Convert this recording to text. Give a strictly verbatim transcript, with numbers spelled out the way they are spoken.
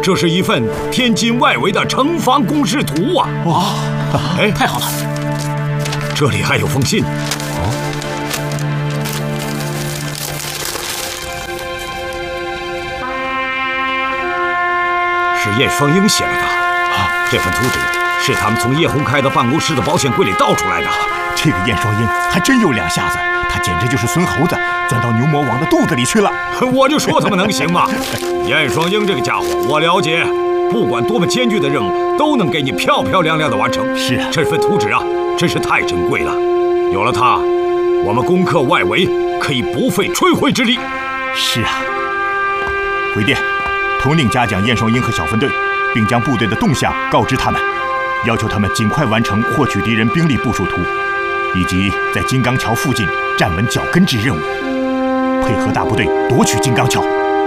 这是一份天津外围的城防工事图啊！ 哇， 哎， 太好了！ 这里还有封信。 哦， 是叶双鹰写来的。啊，这份图纸是他们从叶洪开的办公室的保险柜里盗出来的。 这个燕双鹰还真有两下子，他简直就是孙猴子钻到牛魔王的肚子里去了。 我就说他们能行吗？燕双鹰这个家伙，我了解，不管多么艰巨的任务，都能给你漂漂亮亮的完成。 是啊， 这份图纸啊，真是太珍贵了。有了它，我们攻克外围可以不费吹灰之力。 是啊，回电，统领嘉奖燕双鹰和小分队，并将部队的动向告知他们，要求他们尽快完成获取敌人兵力部署图，以及在金刚桥附近站稳脚跟之任务，配合大部队夺取金刚桥。